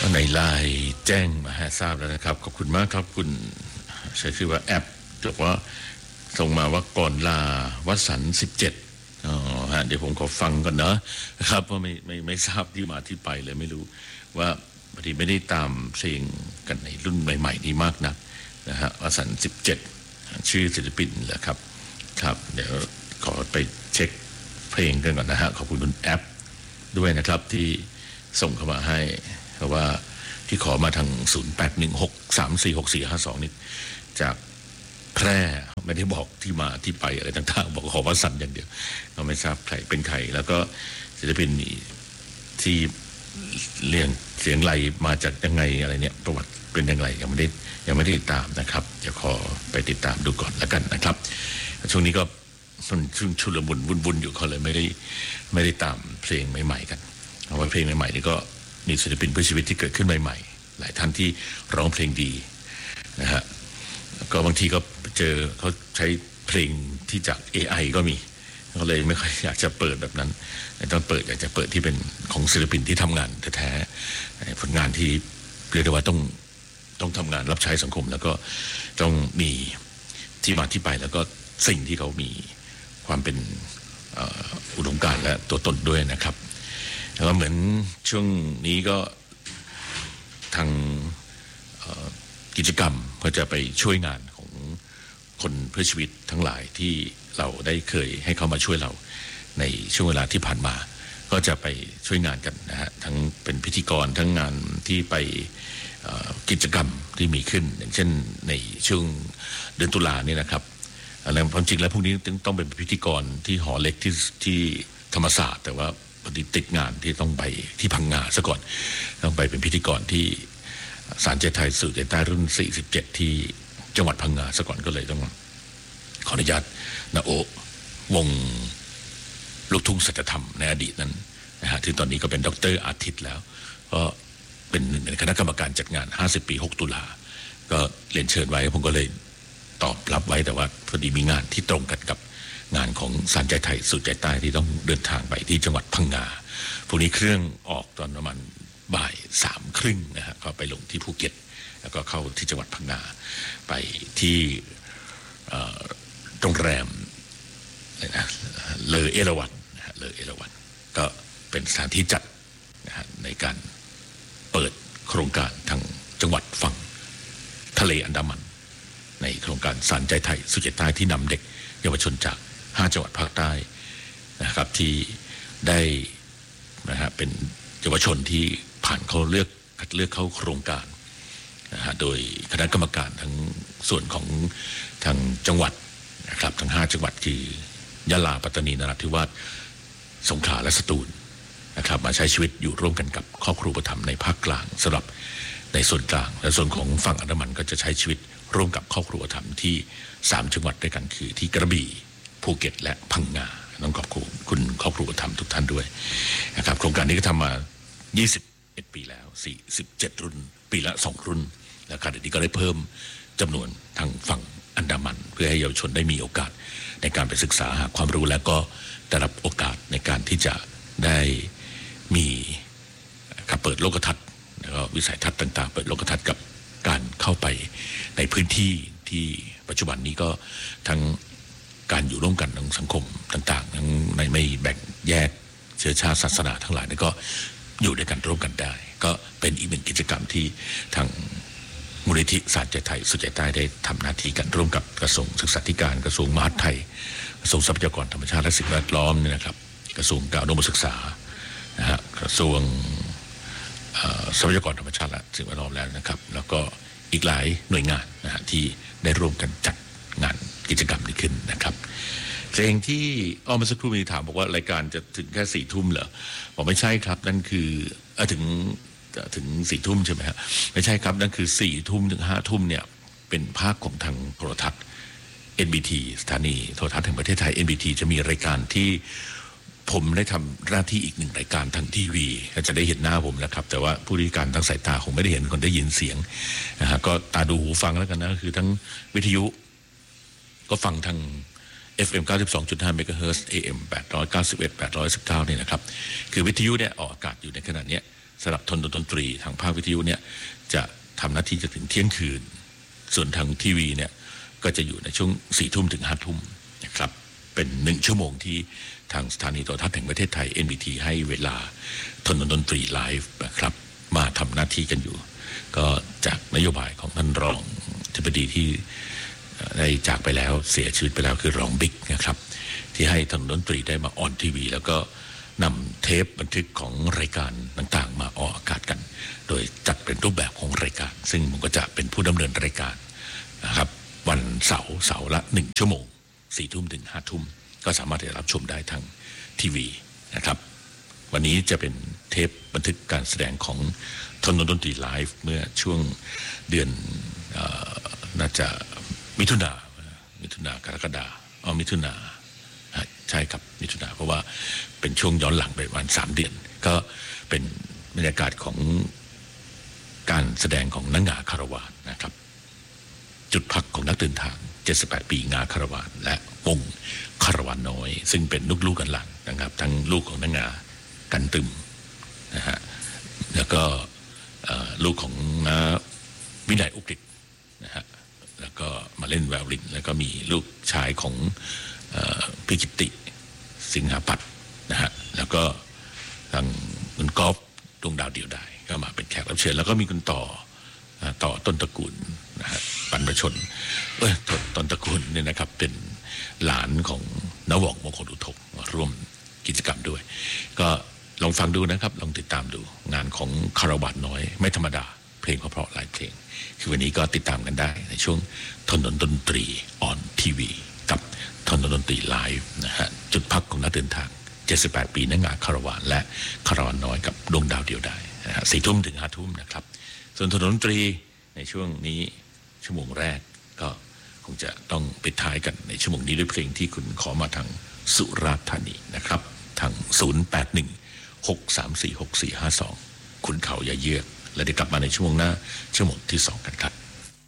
างในไลน์แจ้งมาให้ทราบแล้วนะครับขอบคุณมากครับคุณใช้ชื่อว่าแอปบอกว่าส่งมาว่าก่อนลาวัดสัน17เดี๋ยวผมขอฟังก่อนนะครับเพราะไม่ทราบที่มาที่ไปเลยไม่รู้ว่าพอดีไม่ได้ตามเพลงกันในรุ่นใหม่ๆนี้มากนักนะฮะวัดสัน17ชื่อศิลปินแหละครับครับเดี๋ยวขอไปเช็คเพลงกันก่อนนะฮะขอบคุณคุณแอปด้วยนะครับที่ส่งเข้ามาให้เพราะว่าที่ขอมาทาง0816346452นี่จากแพร่ไม่ได้บอกที่มาที่ไปอะไรต่างๆบอกขอว่าสั่นอย่างเดียวเราไม่ทราบใครเป็นใครแล้วก็ศิลปินที่เรียงเสียงไรมาจากยังไงอะไรเนี่ยประวัติเป็นยังไงยังไม่ได้ติดตามนะครับเดี๋ยวขอไปติดตามดูก่อนแล้วกันนะครับช่วงนี้ก็ชุลมุนวุ่นอยู่เขาเลยไม่ได้ตามเพลงใหม่ๆกันเพราะว่าเพลงใหม่ๆนี่ก็มีศิลปินเพื่อชีวิตที่เกิดขึ้นใหม่ๆหลายท่านที่ร้องเพลงดีนะฮะก็บางทีก็เจอเขาใช้เพลงที่จาก AI ก็มีก็เลยไม่ค่อยอยากจะเปิดแบบนั้นต้องเปิดอยากจะเปิดที่เป็นของศิลปินที่ทำงานแท้ๆผลงานที่เรียกได้ว่าต้องทำงานรับใช้สังคมแล้วก็ต้องมีที่มาที่ไปแล้วก็สิ่งที่เขามีความเป็นอุดมการณ์และตัวตนด้วยนะครับแล้วก็เหมือนช่วงนี้ก็ทางกิจกรรมก็จะไปช่วยงานของคนเพื่อชีวิตทั้งหลายที่เราได้เคยให้เขามาช่วยเราในช่วงเวลาที่ผ่านมาก็จะไปช่วยงานกันนะฮะทั้งเป็นพิธีกรทั้งงานที่ไปกิจกรรมที่มีขึ้นอย่างเช่นในช่วงเดือนตุลาเนี่ยนะครับแล้วความจริงแล้วพวกนี้ต้องเป็นพิธีกรที่หอเล็กที่ธรรมศาสตร์แต่ว่าพอดีติดงานที่ต้องไปที่พังงาซะก่อนต้องไปเป็นพิธีกรที่ศาลใจไทยสู่ใจใต้รุ่น47ที่จังหวัดพังงาซะก่อนก็เลยต้องขออนุญาตนาโอวงลูกทุ่งสัจธรรมในอดีตนั้นนะฮะที่ตอนนี้ก็เป็นดร.อาทิตย์แล้วก็เป็นหนึ่งในคณะกรรมการจัดงาน50ปี6ตุลาก็เรียนเชิญไว้ผมก็เลยตอบรับไว้แต่ว่าพอดีมีงานที่ตรงกันกับงานของศาลใจไทยสู่ใจใต้ที่ต้องเดินทางไปที่จังหวัดพังงาพวกนี้เครื่องออกตอนประมาณบ่าย3:30นะฮะก็ไปลงที่ภูเก็ตแล้วก็เข้าที่จังหวัดพังงาไปที่โรงแรมเลอเอราวัณนะฮะเลอเอราวัณก็เป็นสถานที่จัดนะฮะในการเปิดโครงการทางจังหวัดฝั่งทะเลอันดามันในโครงการศาลใจไทยสู่ใจใต้ที่นำเด็กเยาวชนจาก5จังหวัดภาคใต้นะครับที่ได้นะฮะเป็นเยาวชนที่ผ่านเขาคัดเลือกเข้าโครงการนะฮะโดยคณะกรรมการทั้งส่วนของทางจังหวัดนะครับทั้ง5จังหวัดคือยะลาปัตตานีนราธิวาสสงขลาและสตูลนะครับมาใช้ชีวิตอยู่ร่วมกันกับครอบครัวอุปถัมภ์ในภาคกลางสำหรับในส่วนกลางและส่วนของฝั่งอันดามันก็จะใช้ชีวิตร่วมกับครอบครัวอุปถัมภ์ที่3จังหวัดด้วยกันคือที่กระบี่ภูเก็ตและพังงาต้องขอบคุณครอบครัวอุปถัมภ์ทุกท่านด้วยนะครับโครงการนี้ก็ทำมา21ปีแล้ว47รุ่นปีละ2รุ่นและขณะนี้ก็ได้เพิ่มจำนวนทางฝั่งอันดามันเพื่อให้เยาวชนได้มีโอกาสในการไปศึกษาหาความรู้และก็ได้รับโอกาสในการที่จะได้มีการเปิดโลกทัศน์แล้วก็วิสัยทัศน์ต่างๆเปิดโลกทัศน์กับการเข้าไปในพื้นที่ที่ปัจจุบันนี้ก็ทั้งการอยู่ร่วมกันทางสังคมต่างๆทั้งในไม่แบ่งแยกเชื้อชาติศาสนาทั้งหลายนี่ก็อยู่ด้วยกันร่วมกันได้ก็เป็นอีกหนึ่งกิจกรรมที่ทางมูลนิธิศาลใจไทยสู่ใจใต้ได้ทำหน้าที่กันร่วมกับกระทรวงศึกษาธิการกระทรวงมหาดไทยกระทรวงทรัพยากรธรรมชาติและสิ่งแวดล้อมเนี่ยนะครับกระทรวงการอุดมศึกษานะฮะกระทรวงทรัพยากรธรรมชาติและสิ่งแวดล้อมแล้วนะครับแล้วก็อีกหลายหน่วยงานนะฮะที่ได้ร่วมกันจัดงานกิจกรรมนี้ขึ้นนะครับเพลงที่เมื่อสักครู่มีถามบอกว่ารายการจะถึงแค่4 ทุ่มเหรอบอกไม่ใช่ครับนั่นคือถึง4 ทุ่มใช่ไหมฮะไม่ใช่ครับนั่นคือ4 ทุ่มถึง5 ทุ่มเนี่ยเป็นภาคของทางโทรทัศน์ NBT สถานีโทรทัศน์แห่งประเทศไทย NBT จะมีรายการที่ผมได้ทำหน้าที่อีก1รายการทางทีวีก็จะได้เห็นหน้าผมนะครับแต่ว่าผู้ที่การทางสายตาคงไม่ได้เห็นคนได้ยินเสียงนะฮะก็ตาดูหูฟังแล้วกันนะคือทั้งวิทยุก็ฟังทาง FM 92.5 เมกะเฮิรตซ์ AM 891 819เนี่ยนะครับคือวิทยุเนี่ยออกอากาศอยู่ในขณะนี้สำหรับทนดนตรีทางภาควิทยุเนี่ยจะทำหน้าที่จะถึงเที่ยงคืนส่วนทางทีวีเนี่ยก็จะอยู่ในช่วง4 ทุ่มถึง5 ทุ่มนะครับเป็น1 ชั่วโมงที่ทางสถานีโทรทัศน์แห่งประเทศไทย NBT ให้เวลาทนดนตรีไลฟ์นะครับมาทำหน้าที่กันอยู่ก็จากนโยบายของท่านรองอธิบดีที่ได้จากไปแล้วเสียชีวิตไปแล้วคือรองบิ๊กนะครับที่ให้ทนดนตรีได้มาออนทีวีแล้วก็นำเทปบันทึกของรายการต่างๆมาออกอากาศกันโดยจัดเป็นรูปแบบของรายการซึ่งผมก็จะเป็นผู้ดำเนินรายการนะครับวันเสาร์ละ1 ชั่วโมง4 ทุ่มถึง5 ทุ่มก็สามารถได้รับชมได้ทางทีวีนะครับวันนี้จะเป็นเทปบันทึกการแสดงของทนดนตรีไลฟ์เมื่อช่วงเดือนน่าจะมิถุนากรกฎาคมมิถุนาใช่ครับมิถุนาเพราะว่าเป็นช่วงย้อนหลังไปประมาณ3 เดือนก็เป็นบรรยากาศของการแสดงของนักงาคารวานนะครับจุดพักของนักเดินทาง78 ปีงาคารวานและวงคารวานน้อยซึ่งเป็นลูกกันหลังนะครับทั้งลูกของนักงากันตึมนะฮะแล้วก็ลูกของวินัยอุกฤษนะฮะแล้วก็มาเล่นแววลินแล้วก็มีลูกชายของพิกิติสิงหาปัตย์นะฮะแล้วก็ทางคุณกอล์ฟดวงดาวเดียวดายก็มาเป็นแขกรับเชิญแล้วก็มีคุณต่อต้นตระกูลนะฮะบรรพชนต้นตระกูลเนี่ยนะครับเป็นหลานของนวองมงคลอุทกมาร่วมกิจกรรมด้วยก็ลองฟังดูนะครับลองติดตามดูงานของคารวานน้อยไม่ธรรมดาเพลงเพราะหลายเพลงคือวันนี้ก็ติดตามกันได้ในช่วงถนนดนตรีออนทีวีกับถนนดนตรีไลฟ์นะฮะจุดพักของนักเดินทาง78 ปีนักงาคารวานและคารวานน้อยกับดวงดาวเดียวดายนะฮะ4 ทุ่มถึง5 ทุ่มนะครับส่วนถนนดนตรีในช่วงนี้ชั่วโมงแรกก็คงจะต้องปิดท้ายกันในชั่วโมงนี้ด้วยเพลงที่คุณขอมาทางสุราษฎร์ธานีนะครับทาง081 634 6452คุณเขาอย่าเยือกและเดี๋ยวกลับมาในช่วงหน้าชั่วโมงที่2กันครับ